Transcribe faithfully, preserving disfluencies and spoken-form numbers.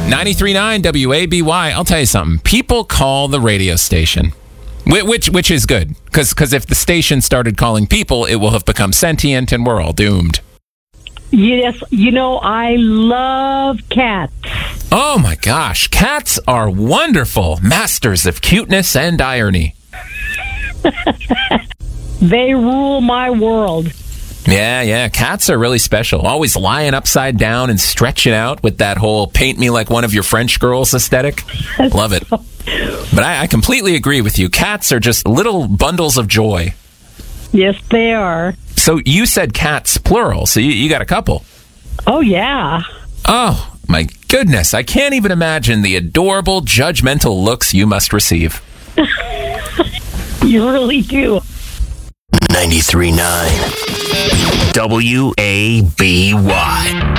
ninety-three point nine W A B Y. I'll tell you something. People call the radio station, Wh- which which is good, because because if the station started calling people, it will have become sentient and we're all doomed. Yes, you know, I love cats. Oh my gosh, cats are wonderful, masters of cuteness and irony. They rule my world. Yeah, yeah, cats are really special. Always lying upside down and stretching out with that whole paint me like one of your French girls aesthetic. Love it. But I, I completely agree with you. Cats are just little bundles of joy. Yes, they are. So you said cats plural, so you, you got a couple. Oh, yeah. Oh, my goodness. I can't even imagine the adorable, judgmental looks you must receive. You really do. ninety-three point nine W A B Y.